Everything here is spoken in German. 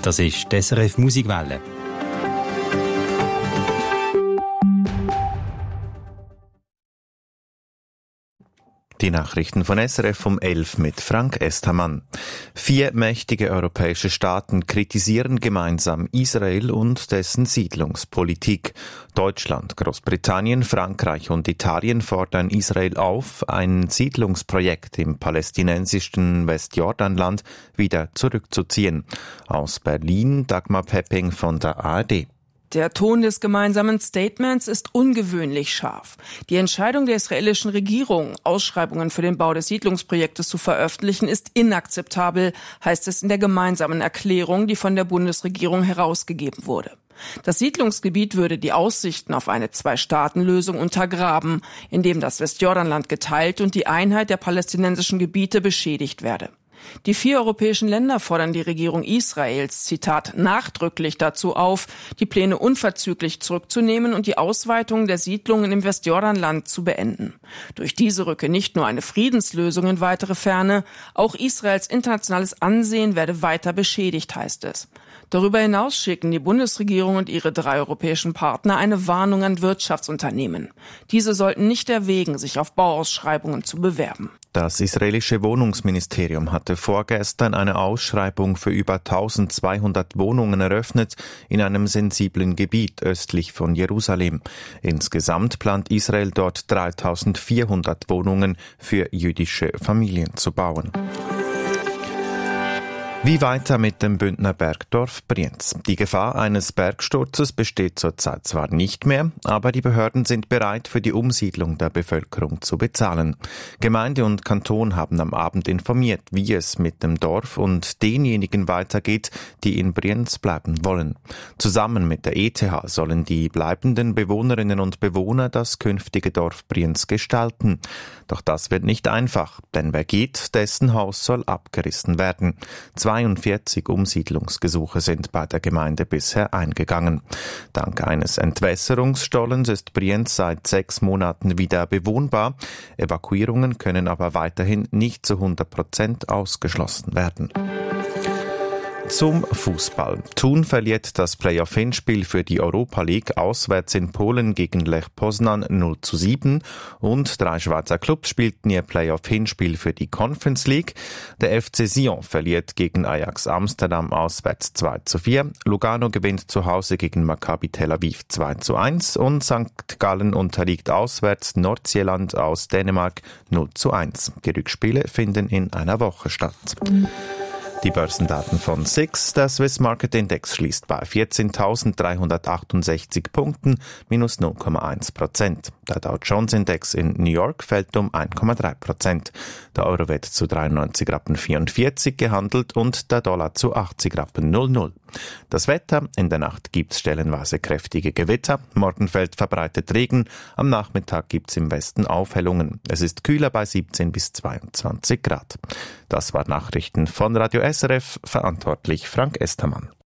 Das ist die SRF Musikwelle. Die Nachrichten von SRF um 11 mit Frank Estermann. 4 mächtige europäische Staaten kritisieren gemeinsam Israel und dessen Siedlungspolitik. Deutschland, Großbritannien, Frankreich und Italien fordern Israel auf, ein Siedlungsprojekt im palästinensischen Westjordanland wieder zurückzuziehen. Aus Berlin, Dagmar Pepping von der ARD. Der Ton des gemeinsamen Statements ist ungewöhnlich scharf. Die Entscheidung der israelischen Regierung, Ausschreibungen für den Bau des Siedlungsprojektes zu veröffentlichen, ist inakzeptabel, heißt es in der gemeinsamen Erklärung, die von der Bundesregierung herausgegeben wurde. Das Siedlungsgebiet würde die Aussichten auf eine Zwei-Staaten-Lösung untergraben, indem das Westjordanland geteilt und die Einheit der palästinensischen Gebiete beschädigt werde. Die 4 europäischen Länder fordern die Regierung Israels, Zitat, nachdrücklich dazu auf, die Pläne unverzüglich zurückzunehmen und die Ausweitung der Siedlungen im Westjordanland zu beenden. Durch diese rücke nicht nur eine Friedenslösung in weitere Ferne, auch Israels internationales Ansehen werde weiter beschädigt, heißt es. Darüber hinaus schicken die Bundesregierung und ihre 3 europäischen Partner eine Warnung an Wirtschaftsunternehmen. Diese sollten nicht erwägen, sich auf Bauausschreibungen zu bewerben. Das israelische Wohnungsministerium hatte vorgestern eine Ausschreibung für über 1200 Wohnungen eröffnet in einem sensiblen Gebiet östlich von Jerusalem. Insgesamt plant Israel dort 3400 Wohnungen für jüdische Familien zu bauen. Wie weiter mit dem Bündner Bergdorf Brienz? Die Gefahr eines Bergsturzes besteht zurzeit zwar nicht mehr, aber die Behörden sind bereit, für die Umsiedlung der Bevölkerung zu bezahlen. Gemeinde und Kanton haben am Abend informiert, wie es mit dem Dorf und denjenigen weitergeht, die in Brienz bleiben wollen. Zusammen mit der ETH sollen die bleibenden Bewohnerinnen und Bewohner das künftige Dorf Brienz gestalten. Doch das wird nicht einfach, denn wer geht, dessen Haus soll abgerissen werden. 42 Umsiedlungsgesuche sind bei der Gemeinde bisher eingegangen. Dank eines Entwässerungsstollens ist Brienz seit 6 Monaten wieder bewohnbar. Evakuierungen können aber weiterhin nicht zu 100% ausgeschlossen werden. Zum Fußball. Thun verliert das Playoff-Hinspiel für die Europa League auswärts in Polen gegen Lech Poznan 0:7 und 3 Schweizer Clubs spielten ihr Playoff-Hinspiel für die Conference League. Der FC Sion verliert gegen Ajax Amsterdam auswärts 2:4. Lugano gewinnt zu Hause gegen Maccabi Tel Aviv 2:1 und St. Gallen unterliegt auswärts Nordsjælland aus Dänemark 0:1. Die Rückspiele finden in einer Woche statt. Die Börsendaten von SIX. Der Swiss Market Index schließt bei 14.368 Punkten, minus 0,1%. Der Dow Jones Index in New York fällt um 1,3%. Der Euro wird zu 93,44 Rappen gehandelt und der Dollar zu 80,00 Rappen. Das Wetter: In der Nacht gibt's stellenweise kräftige Gewitter, morgen fällt verbreitet Regen, am Nachmittag gibt's im Westen Aufhellungen. Es ist kühler bei 17 bis 22 Grad. Das war Nachrichten von Radio SRF, verantwortlich Frank Estermann.